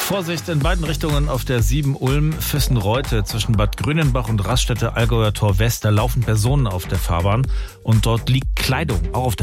Vorsicht in beiden Richtungen auf der 7 Ulm-Füssen-Reute zwischen Bad Grünenbach und Raststätte Allgäuer Tor West. Da laufen Personen auf der Fahrbahn und dort liegt Kleidung, auch auf der